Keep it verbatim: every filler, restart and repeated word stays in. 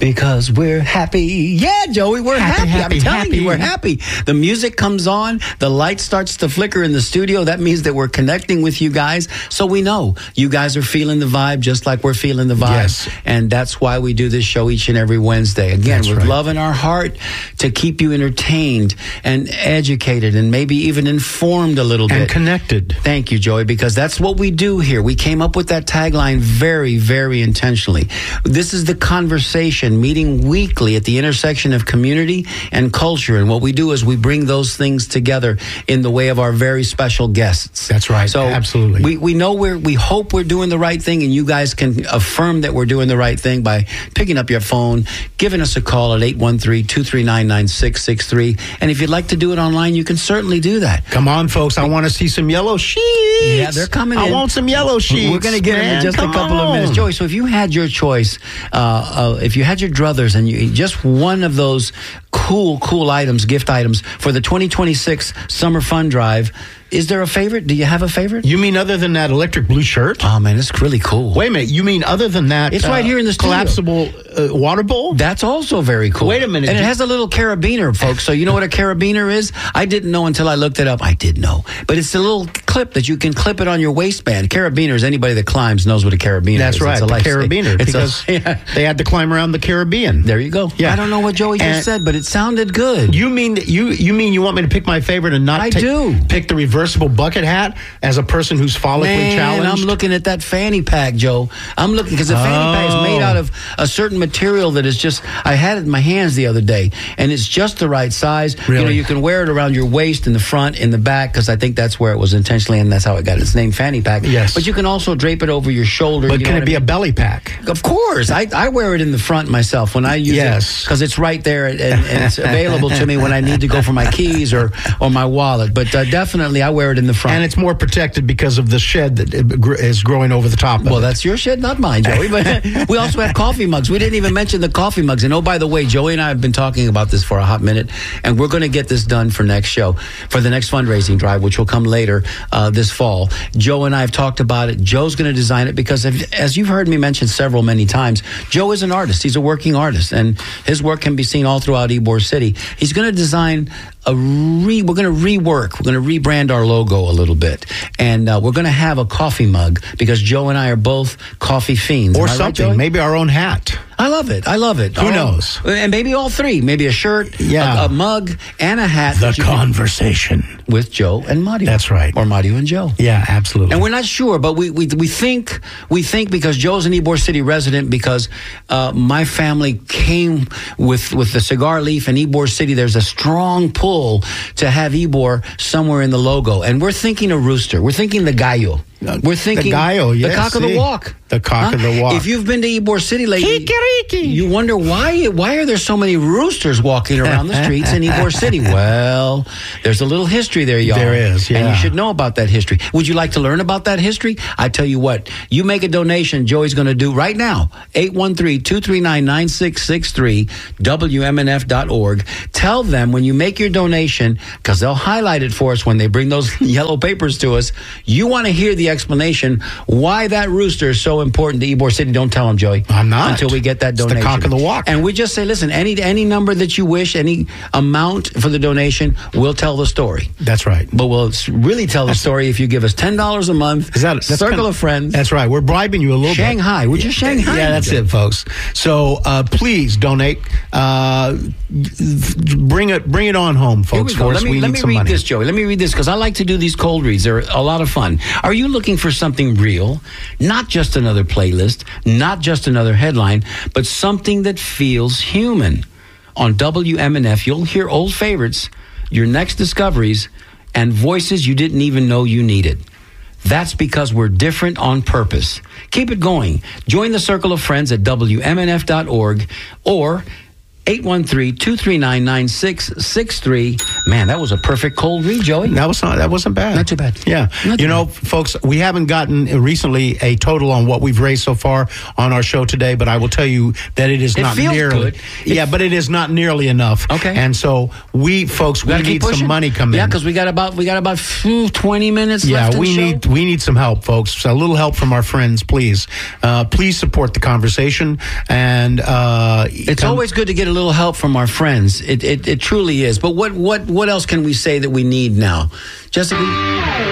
Because we're happy. Yeah, Joey, we're happy. Happy, I'm telling happy. you, we're happy. The music comes on. The light starts to flicker in the studio. That means that we're connecting with you guys. So we know you guys are feeling the vibe just like we're feeling the vibe. Yes. And that's why we do this show each and every Wednesday. Again, That's with right. love in our heart to keep you entertained and educated and maybe even informed a little And bit. connected. Thank you, Joey, because that's what we do here. We came up with that tagline very, very intentionally. This is the conversation, meeting weekly at the intersection of community and culture. And what we do is we bring those things together in the way of our very special guests. That's right. So Absolutely. We, we know we're, we hope we're doing the right thing, and you guys can affirm that we're doing the right thing by picking up your phone, giving us a call at eight one three, two three nine, nine six six three. And if you'd like to do it online, you can certainly do that. Come on, folks. I want to see some yellow sheets. Yeah, they're coming I in. want some yellow sheets. We're going to get them in man. just Come a couple on. of minutes. Joey, so if you had your choice, uh, uh, if you had your druthers and you just one of those cool, cool items, gift items for the twenty twenty-six Summer Fun Drive, is there a favorite? Do you have a favorite? You mean other than that electric blue shirt? Oh, man, it's really cool. Wait a minute. You mean other than that? It's right here in the studio. collapsible uh, water bowl? That's also very cool. Wait a minute. And it You- has a little carabiner, folks. So you know what a carabiner is? I didn't know until I looked it up. I did know. But it's a little clip that you can clip it on your waistband. Carabiners, anybody that climbs knows what a carabiner That's is. right. It's a The life- carabiner. it's Because a, yeah. they had to climb around the Caribbean. There you go. Yeah. I don't know what Joey just And- said, but it sounded good. You mean you you mean you want me to pick my favorite and not I take- do. pick the reversible bucket hat as a person who's follically Man, challenged? I'm looking at that fanny pack, Joe. I'm looking because the fanny pack is made Oh. out of a certain material that is just. I had it in my hands the other day, and it's just the right size. You know, Really? you can wear it around your waist, in the front, in the back, because I think that's where it was intentionally, and that's how it got its name, fanny pack. Yes. But you can also drape it over your shoulder. But you can know it what be I a mean? belly pack? Of course, I, I wear it in the front myself when I use Yes. it because it's right there and, and it's available to me when I need to go for my keys or or my wallet. But uh, definitely, I wear it in the front. And it's more protected because of the shed that it gr- is growing over the top of Well, it. that's your shed, not mine, Joey. But we also have coffee mugs. We didn't even mention the coffee mugs. And oh, by the way, Joey and I have been talking about this for a hot minute, and we're going to get this done for next show, for the next fundraising drive, which will come later uh, this fall. Joe and I have talked about it. Joe's going to design it because, if, as you've heard me mention several, many times, Joe is an artist. He's a working artist, and his work can be seen all throughout Ybor City. He's going to design a re. We're going to rework. We're going to rebrand our logo a little bit, and uh, we're going to have a coffee mug because Joe and I are both coffee fiends. or Am I right, something. Joey? Maybe our own hat. I love it. I love it. Who All- knows? And maybe all three. Maybe a shirt, Yeah. a, a mug, and a hat. The that you can- conversation. with Joe and Mario. That's right. Or Mario and Joe. Yeah, absolutely. And we're not sure, but we, we we think we think because Joe's an Ybor City resident, because uh, my family came with with the cigar leaf in Ybor City. There's a strong pull to have Ybor somewhere in the logo, and we're thinking a rooster. We're thinking the gallo. We're thinking the gallo, the yes, cock of see. the walk. The cock of the walk. If you've been to Ybor City lately, Kikiriki. you wonder why why are there so many roosters walking around the streets in Ybor City? Well, there's a little history there, y'all. There is, And you yeah. should know about that history. Would you like to learn about that history? I tell you what, you make a donation, Joey's going to do right now, eight one three, two three nine, nine six six three, W M N F dot org. Tell them when you make your donation, because they'll highlight it for us when they bring those yellow papers to us, you want to hear the explanation why that rooster is so important to Ybor City. Don't tell them, Joey. I'm not. Until we get that It's the donation. cock of the walk. And we just say, listen, any any number that you wish, any amount for the donation, we'll tell the story. That's right. But we'll s- really tell the story if you give us ten dollars a month. Is that that's Circle kinda- of Friends? That's right. We're bribing you a little Shanghai. bit. We're just Shanghai. Yeah, that's it, folks. So uh, please donate. Uh, bring it, bring it on home, Here folks. we go. For Let us, me, we let need me some read money. this, Joey. Let me read this because I like to do these cold reads. They're a lot of fun. Are you looking for something real? Not just another playlist, not just another headline, but something that feels human. On W M N F, you'll hear old favorites, your next discoveries, and voices you didn't even know you needed. That's because we're different on purpose. Keep it going. Join the circle of friends at W M N F dot org or eight one three, two three nine, nine six six three. Man, that was a perfect cold read, Joey. That was not. That wasn't bad. Not too bad. Yeah. Not too you know, bad. folks, we haven't gotten recently a total on what we've raised so far on our show today, but I will tell you that it is It not feels nearly. good. Yeah, It- but it is not nearly enough. Okay. And so we, folks, we Gotta need keep pushing. some money coming Yeah, in. because we got about we got about phew, twenty minutes Yeah, left in we the show. need we need some help, folks. So a little help from our friends, please. Uh, please support the conversation, and uh, It's um, always good to get a little help from our friends. It, it it truly is. But what what what else can we say that we need now, Jessica?